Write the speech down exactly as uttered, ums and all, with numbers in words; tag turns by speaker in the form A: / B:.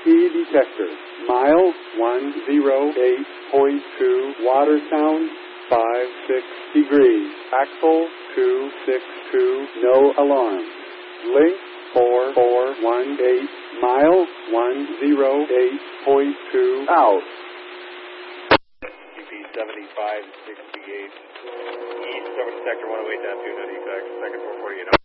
A: P detector. Mile one oh eight point two, water sound five six degrees. Axle two six two, no alarm. Link four four one eight, mile one oh eight point two out.
B: U P seventy-five sixty-eight, east, over sector one oh eight, down two, no defects, second four forty-eight.